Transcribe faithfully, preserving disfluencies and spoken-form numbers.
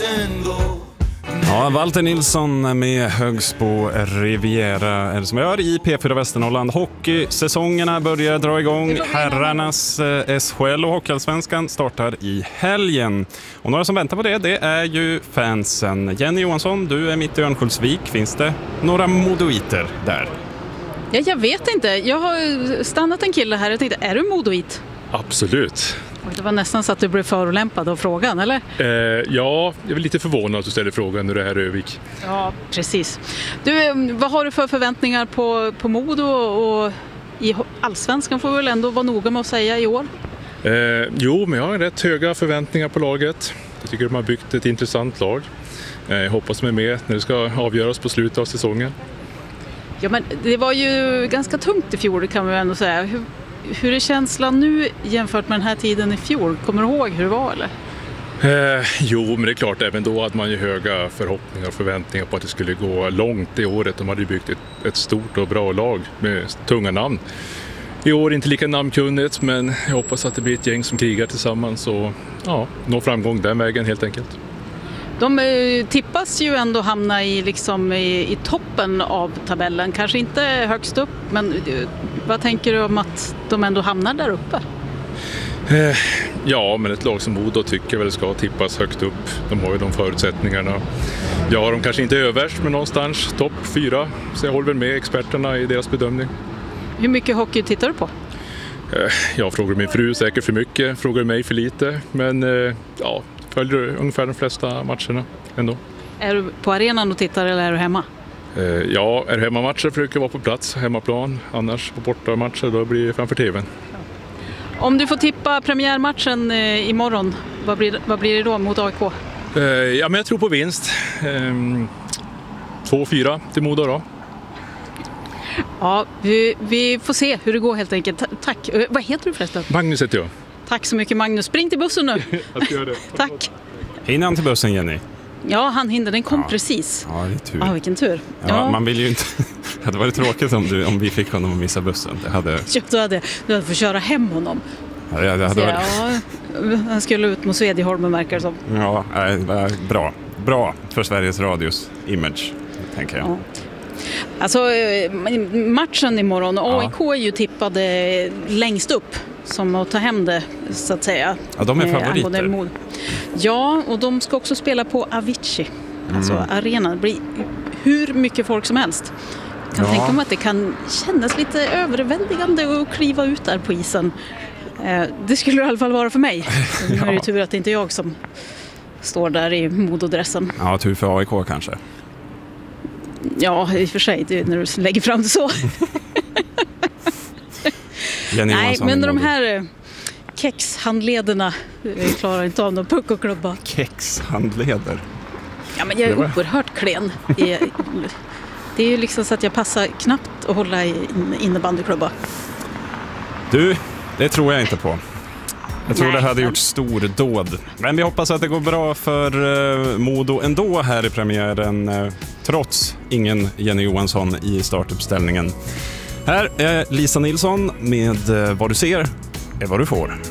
Ja, Walter Nilsson med Högsbo Riviera är det som jag gör i P fyra Västernorrland. Hockeysäsongerna börjar dra igång. Herrarnas S H L och Hockeyallsvenskan startar i helgen. Och några som väntar på det, det är ju fansen. Jenny Johansson, du är mitt i Örnsköldsvik. Finns det några modoiter där? Ja, jag vet inte. Jag har stannat en kille här och tänkte, är du modoit? Absolut. Och det var nästan så att du blev förolämpad av frågan, eller? Eh, ja, jag är lite förvånad att du ställer frågan när det här är Övik. Ja, precis. Du, vad har du för förväntningar på, på Modo och i Allsvenskan får vi väl ändå vara noga med att säga i år? Eh, jo, men jag har rätt höga förväntningar på laget. Jag tycker de har byggt ett intressant lag. Eh, jag hoppas de är med när det ska avgöras på slutet av säsongen. Ja, men det var ju ganska tungt i fjol, kan man ändå säga. Hur, hur är känslan nu jämfört med den här tiden i fjol? Kommer du ihåg hur det var, eller? Eh, jo, men det är klart, även då hade man ju höga förhoppningar och förväntningar på att det skulle gå långt i året. De hade ju byggt ett, ett stort och bra lag med tunga namn. I år inte lika namnkunnigt, men jag hoppas att det blir ett gäng som krigar tillsammans och ja, nå framgång den vägen helt enkelt. De eh, tippas ju ändå hamna i, liksom, i, i toppen av tabellen. Kanske inte högst upp, men eh, vad tänker du om att de ändå hamnar där uppe? Eh, ja, men ett lag som Modo tycker väl ska tippas högt upp. De har ju de förutsättningarna. Ja, de kanske inte är överst, men någonstans topp fyra. Så jag håller väl med experterna i deras bedömning. Hur mycket hockey tittar du på? Eh, jag frågar min fru säkert för mycket, frågar mig för lite. Men eh, ja, följer ungefär de flesta matcherna ändå. Är du på arenan och tittar eller är du hemma? Eh, ja, är det hemmamatcher försöker jag vara på plats, hemmaplan. Annars på bortamatcher då blir det framför tvn. Om du får tippa premiärmatchen eh, imorgon, vad blir, vad blir det då mot A I K? Eh, ja, men jag tror på vinst. Eh, två fyra till Modo då. Ja, vi, vi får se hur det går helt enkelt. Ta- tack. Eh, vad heter du förresten? Magnus heter jag. Tack så mycket, Magnus. Spring till bussen nu. Jag ska göra det. Tack. Hinner han till bussen, Jenny? Ja, han hinner. Den kom Ja. precis. Ja, det är tur. Ja, vilken tur. Ja, Ja, man vill ju inte... Det hade varit tråkigt om, du, om vi fick honom att missa bussen. Det hade... Ja, du hade, du hade fått köra hem honom. Ja, det hade Så, varit... ja, han skulle ut mot Svedjeholmen, verkar det som. Ja, nej, det var bra. Bra för Sveriges Radios image, tänker jag. Ja. Alltså, eh, matchen imorgon. A I K är ju tippade längst upp som att ta hem det, så att säga. Ja, de är eh, favoriter. angående Modo. Ja, och de ska också spela på Avicii. Alltså Mm. arenan. Det blir hur mycket folk som helst. Jag kan Ja. tänka mig att det kan kännas lite överväldigande att kliva ut där på isen. Eh, det skulle det i alla fall vara för mig. Nu är det ju tur att det inte är jag som står där i mododressen. Ja, tur för A I K kanske. Ja, i och för sig, det är när du lägger fram det så. Jenny Nej, Johansson men i de Modo. här eh, kexhandlederna eh, klarar inte av någon puck och klubba. Kexhandleder. Ja, men jag är Det var- oerhört klen. I, det är ju liksom så att jag passar knappt att hålla i en innebandyklubba. Du, det tror jag inte på. Jag tror Nej, det hade men- gjort stor dåd. Men vi hoppas att det går bra för uh, Modo ändå här i premiären. Uh, trots ingen Jenny Johansson i startuppställningen. Här är Lisa Nilsson med uh, Vad du ser är vad du får.